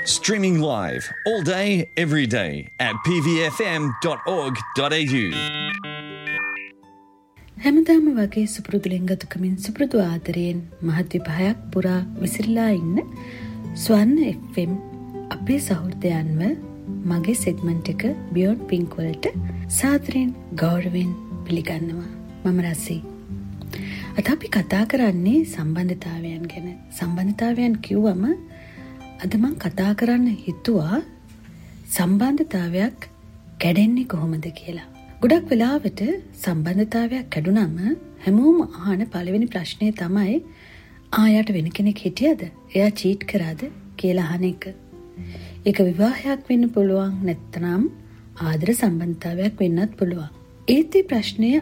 Streaming live all day, every day at pvfm.org.au. හැමදාම වගේ සුපුරුදු ලිංගතුකමින් සුපුරුදු ආදරයෙන් මහත් විභායක් පුරා විසිරලා ඉන්න ස්වර්ණ FM අපේ සහෘදයන්ව මගේ සෙග්මන්ට් එක Beyond Pink වලට සාදරයෙන් ගෞරවයෙන් පිළිගන්නවා. මම රසී. අද අපි කතා කරන්නේ සම්බන්ධතාවයන් ගැන. සම්බන්ධතාවයන් කිව්වම අද මම කතා කරන්න හිතුවා සම්බන්ධතාවයක් කැඩෙන්නේ කොහොමද කියලා. ගොඩක් වෙලාවට සම්බන්ධතාවයක් කැඩුනම හැමෝම අහන පළවෙනි ප්‍රශ්නේ තමයි ආයාට වෙන කෙනෙක් හිටියද? එයා චීට් කරාද කියලා අහන එක. ඒක විවාහයක් වෙන්න පුළුවන්, නැත්නම් ආදර සම්බන්ධතාවයක් වෙන්නත් පුළුවන්. ඒත් මේ ප්‍රශ්නය